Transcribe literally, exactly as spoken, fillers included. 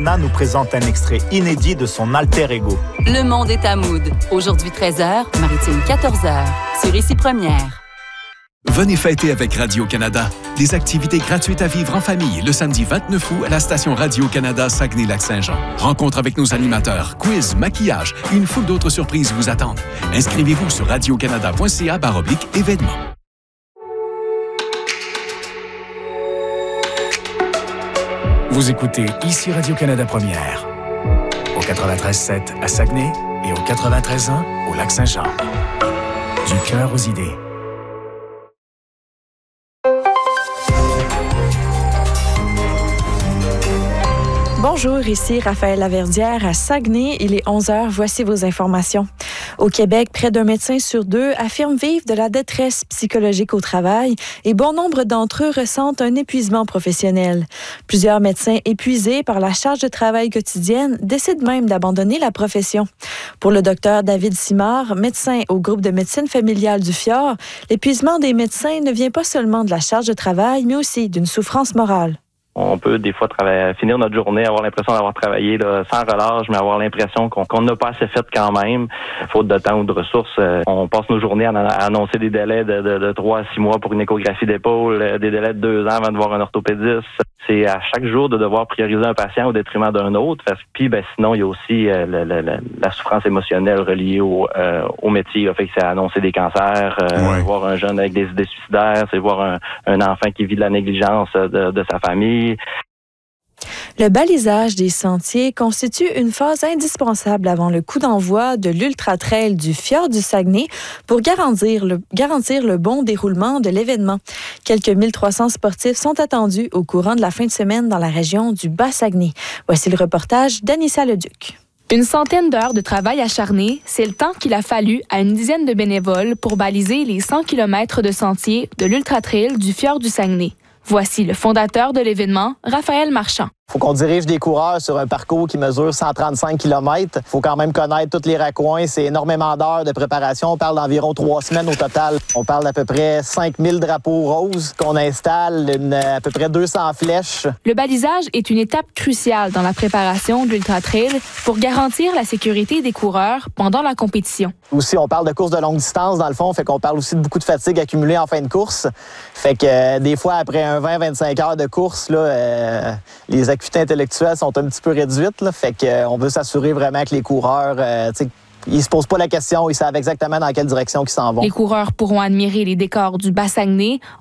Rihanna nous présente un extrait inédit de son alter ego. Le monde est à Mood. Aujourd'hui treize heures, Maritime quatorze heures. Sur Ici Première. Venez fêter avec Radio-Canada. Des activités gratuites à vivre en famille le samedi vingt-neuf août à la station Radio-Canada Saguenay-Lac-Saint-Jean. Rencontre avec nos animateurs, quiz, maquillage et une foule d'autres surprises vous attendent. Inscrivez-vous sur radiocanada.ca baroblique événements. Vous écoutez Ici Radio-Canada Première. Au quatre-vingt-treize sept à Saguenay et au quatre-vingt-treize un au Lac-Saint-Jean. Du cœur aux idées. Bonjour, ici Raphaël Laverdière à Saguenay. Il est onze heures. Voici vos informations. Au Québec, près d'un médecin sur deux affirme vivre de la détresse psychologique au travail et bon nombre d'entre eux ressentent un épuisement professionnel. Plusieurs médecins épuisés par la charge de travail quotidienne décident même d'abandonner la profession. Pour le docteur David Simard, médecin au groupe de médecine familiale du Fjord, l'épuisement des médecins ne vient pas seulement de la charge de travail, mais aussi d'une souffrance morale. On peut des fois travailler, finir notre journée, avoir l'impression d'avoir travaillé là, sans relâche, mais avoir l'impression qu'on qu'on n'a pas assez fait quand même. Faute de temps ou de ressources, euh, on passe nos journées à, à annoncer des délais de, de, de trois à six mois pour une échographie d'épaule, euh, des délais de deux ans avant de voir un orthopédiste. C'est à chaque jour de devoir prioriser un patient au détriment d'un autre. Parce que, puis, ben, sinon, il y a aussi euh, le, le, le, la souffrance émotionnelle reliée au, euh, au métier. Là. Fait que c'est annoncer des cancers, euh, ouais. voir un jeune avec des idées suicidaires, c'est voir un, un enfant qui vit de la négligence de, de sa famille. Le balisage des sentiers constitue une phase indispensable avant le coup d'envoi de l'Ultra Trail du Fjord du Saguenay pour garantir le, garantir le bon déroulement de l'événement. Quelques mille trois cents sportifs sont attendus au courant de la fin de semaine dans la région du Bas-Saguenay. Voici le reportage d'Anissa Leduc. Une centaine d'heures de travail acharné, c'est le temps qu'il a fallu à une dizaine de bénévoles pour baliser les cent kilomètres de sentiers de l'Ultra Trail du Fjord du Saguenay. Voici le fondateur de l'événement, Raphaël Marchand. Il faut qu'on dirige des coureurs sur un parcours qui mesure cent trente-cinq kilomètres. Il faut quand même connaître tous les raccoins. C'est énormément d'heures de préparation. On parle d'environ trois semaines au total. On parle d'à peu près cinq mille drapeaux roses qu'on installe, une, à peu près deux cents flèches. Le balisage est une étape cruciale dans la préparation de l'Ultra Trail pour garantir la sécurité des coureurs pendant la compétition. Aussi, on parle de courses de longue distance, dans le fond. Fait qu'on parle aussi de beaucoup de fatigue accumulée en fin de course. Fait que euh, des fois, après un vingt à vingt-cinq heures de course, là, euh, les acuités intellectuelles sont un petit peu réduites. Là, fait qu'on euh, veut s'assurer vraiment que les coureurs, euh, ils se posent pas la question, ils savent exactement dans quelle direction ils s'en vont. Les coureurs pourront admirer les décors du Bas-Saguenay